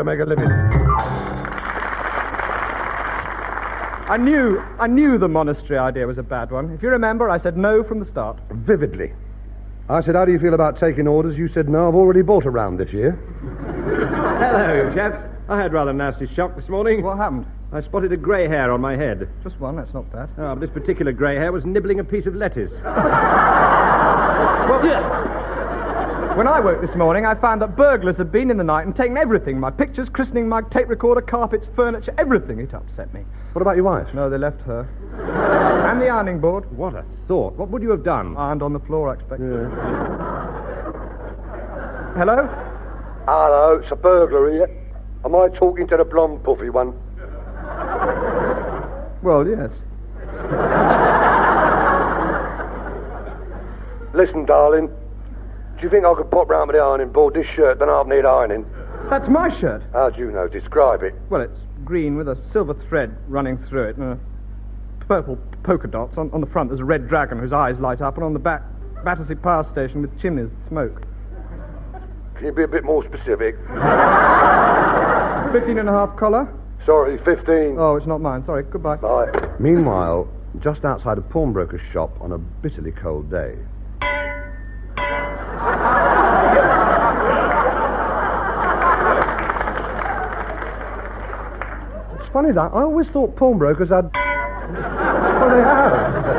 make a living. I knew the monastery idea was a bad one. If you remember, I said no from the start. Vividly. I said, how do you feel about taking orders? You said, no, I've already bought a round this year. Hello, chaps. I had rather a nasty shock this morning. What happened? I spotted a grey hair on my head. Just one, that's not bad. But this particular grey hair was nibbling a piece of lettuce. When I woke this morning, I found that burglars had been in the night and taken everything. My pictures, christening mug, tape recorder, carpets, furniture, everything. It upset me. What about your wife? No, they left her. And the ironing board. What a thought. What would you have done? Ironed on the floor, I expect. Yeah. Hello? Hello, it's a burglar here. Am I talking to the blonde puffy one? Well, yes. Listen, darling. Do you think I could pop round with the ironing board? This shirt don't half need ironing. That's my shirt. How do you know? Describe it. Well, it's green with a silver thread running through it and purple polka dots. On the front there's a red dragon whose eyes light up, and on the back, Battersea Power Station with chimneys that smoke. Can you be a bit more specific? 15.5 collar. Sorry, 15. Oh, it's not mine. Sorry. Goodbye. Bye. Meanwhile, just outside a pawnbroker's shop on a bitterly cold day. It's funny that I always thought pawnbrokers had... Well, they have.